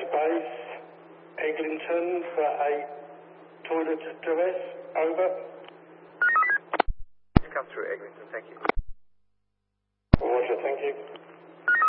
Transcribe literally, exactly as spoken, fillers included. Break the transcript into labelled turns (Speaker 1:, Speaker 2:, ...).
Speaker 1: Base, Eglinton for a toilet duress. Over.
Speaker 2: Come through, Eglinton. Thank you.
Speaker 1: Roger, thank you.